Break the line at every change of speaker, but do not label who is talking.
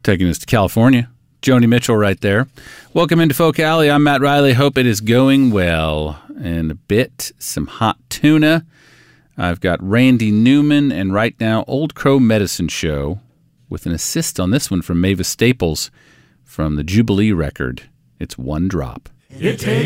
taking us to California. Joni Mitchell right there. Welcome into Folk Alley. I'm Matt Riley. Hope it is going well. In a bit, some hot tuna. I've got Randy Newman and right now Old Crow Medicine Show with an assist on this one from Mavis Staples from the Jubilee record. It's One Drop.
It takes